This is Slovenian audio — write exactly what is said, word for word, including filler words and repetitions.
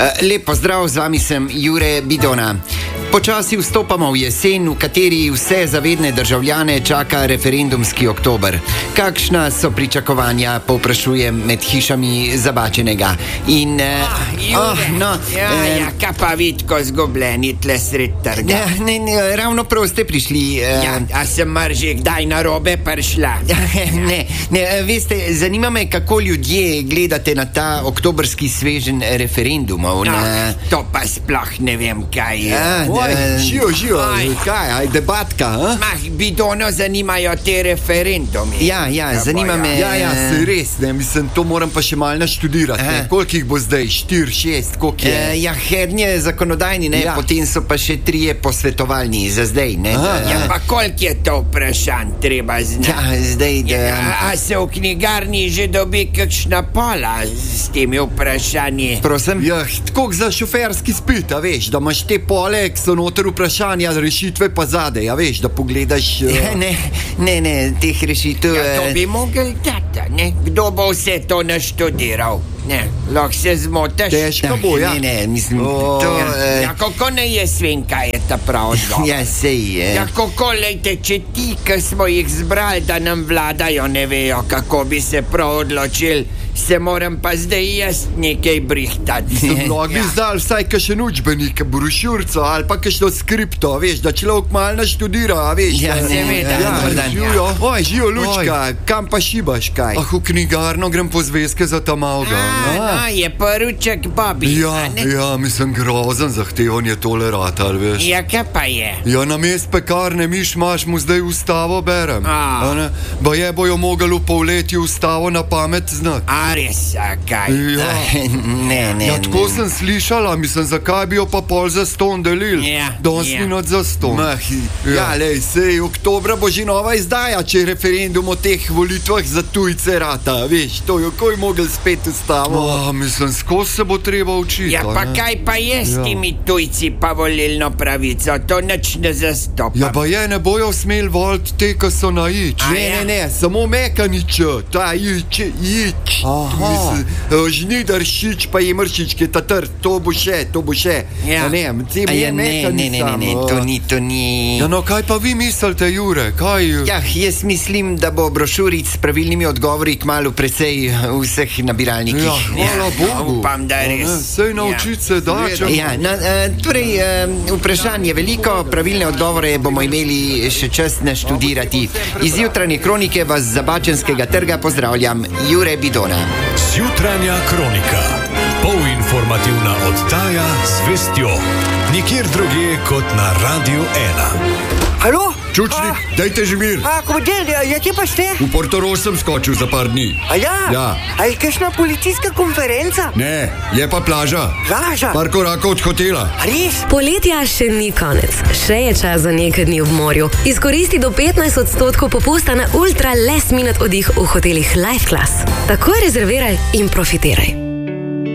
Lep pozdrav, z vami sem Jure Bidona. Počasi vstopamo v jesen, v kateri vse zavedne državljane čaka referendumski oktober. Kakšna so pričakovanja, povprašujem med hišami Zabačenega. In, ah, Jure, oh, no, ja, eh, ja, kaj pa vidko zgubljeni tle sred trga? Ja, ne, ne, ravno prav ste prišli. Eh, Ja, a sem mar že kdaj na robe prišla? Ne, ne, veste, zanima me, kako ljudje gledate na ta oktobrski sveženj referendumov. No, Na... to pa sploh ne vem, kaj je. A, Oj, eh, živo, živo, Aj. kaj, aj debatka, ha? Mah, Bidono zanimajo te referendumi. Ja, ja, zanima me. Ja, ja, se res, ne, mislim, to moram pa še malo naštudirati, Aha. ne, koliko jih bo zdaj, štir, šest, koliko je? Eh, ja, hednje zakonodajni, ne, Ja. potem so pa še trije posvetovalni za zdaj, ne. Aha, da- Ja, pa koliko je to vprašanj treba znati? Ja, zdaj, da... A, a se v knjigarni že dobi kakšna pola s temi vprašanji? Prosim? Ja, tako za šoferski spit, a veš, da imaš te pole, ki so noter vprašanja, rešitve pa zadej, a veš, da pogledaš... eh, Ja, ne, ne, ne, teh rešitev... Ja, to eh, bi mogel dati, ne? Kdo bo vse to naštudiral? Ne, lahko se zmotiš. Težko bo, ja. Ne, ne, mislim, O, to... Ja, eh, kako ne jaz vem, kaj je ta prav odgovor? Ja, sej... eh, Ja, kako, lejte, če ti, ki smo jih zbrali, da nam vladajo, ne vejo, kako bi se prav odločili, se moram pa zdaj jaz nekaj brihtati. So mnogi Ja. izdali vsaj kakšen učbenik, brošurco ali pa kakšno skripto, a veš, da človek malo naštudira, a veš. Ja, da- seveda, ja, dober dan. živijo. Oj, živijo, Lučka, kam pa šibaš kaj? Ah, v knjigarno grem po zvezke za ta malga. A, no, je poruček Bobby. Ja, a ne? ja, mislim, grozen zahteven je tole rata, ali veš. Ja, kaj pa je? Ja, na mest pekarne miš maš mu zdaj ustavo berem. A. A ne? Ba je bojo mogli v polletju ustavo na pamet znati. A res, a kaj? Ja. Ne, ne, Ja, tako ne. sem slišala, mislim, zakaj bi jo pa pol za ston delili. Ja, Danes ja. minut za ston. Mahi. Ja, ja lej, sej, oktobra bo že nova izdaja, če je referendum o teh volitvah za tujce rata, veš, to je koj mogel spet ustavo. Oh, mislim, skozi se bo treba učiti. Ja, pa ne? kaj pa je s Ja. temi tujci pa volilno pravico? To nič ne zastopa. Ja, pa je, ne bojo smeli voliti te, ki so na ič. A Ne, ja? ne, ne, samo mekanič, ta ič, ič. Aha. Žnidaršič pa je mršič, ki je ta trd, to bo še, to bo še. Ja. A ne, tem A je ja, ne, ne, ne, ne, ne, samo. to ni, to ni... Ja, no, kaj pa vi mislite, Jure, kaj? Ja, jaz mislim, da bo brošuric s pravilnimi odgovori kmalu precej v vseh nabiralnikih. Ja, hvala Bogu. upam, da res. A ne, Sej naučiti se da, če... Ja, na, eh, torej, eh, vprašanj je veliko, pravilne odgovore bomo imeli še čas naštudirati. Iz jutranje kronike vas z Zabačenskega trga pozdravljam, Jure Bidona. Jutranja kronika. Polinformativna oddaja z vestjo. Nikjer drugje kot na Radiu ena. Halo? Čučnik, dajte že mir. A, komandant, ja, kje pa ste? V Portorož sem skočil za par dni. A ja? Ja. A je kakšna policijska konferenca? Ne, je pa plaža. Plaža? Par korakov od hotela. A res? Poletja še ni konec, še je čas za nekaj dni v morju. Izkoristi do petnajst odstotkov popusta na ultra last minute oddih v hotelih Life Class. Takoj rezerviraj in profitiraj.